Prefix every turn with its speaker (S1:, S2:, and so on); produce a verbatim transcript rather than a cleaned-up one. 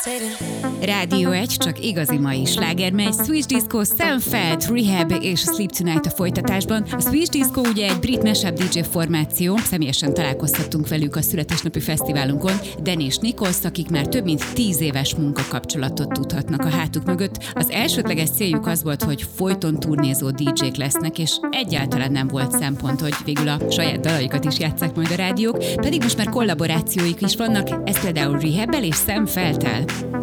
S1: Rádió egy, csak igazi mai sláger megy. Swedish Disco, Sam Feldt, Rehab és Sleep Tonight a folytatásban. A Swedish Disco ugye egy brit mashup dé dzsé formáció, személyesen találkoztattunk velük a születésnapi fesztiválunkon, Dan és Nichols, akik már több mint tíz éves munkakapcsolatot tudhatnak a hátuk mögött. Az elsődleges céljuk az volt, hogy folyton turnézó dé dzsék lesznek, és egyáltalán nem volt szempont, hogy végül a saját dalaikat is játsszák majd a rádiók, pedig most már kollaborációik is vannak, ez például Rehab-el és Sam Feldt-tel.